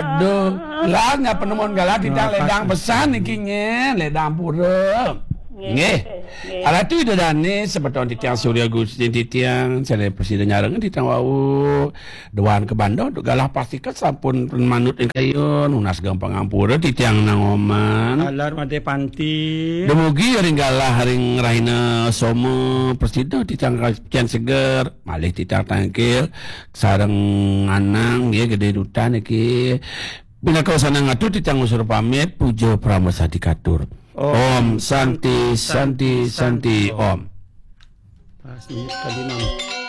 Aduh, lah nya penemon galah titang ledang besan iki nge, ledang pura. Nggih. Ala tu dane sebeton titiang Surya Gusti titiang sale presiden nyareng titiang wau doan ke Bandung galah pastikan sampun manut ing kayun unas gampang ampura titiang nang oman. Alar made panti. Dumugi ring galah ring raina somo presiden titiang kian seger malih titiang tangkil sareng anang nggih gede dutan iki. Bila kau sana ngatur titiang usur pamit pujo pramasa dikatur. Om Santi Santi Santi Om. Pas ini kali 6.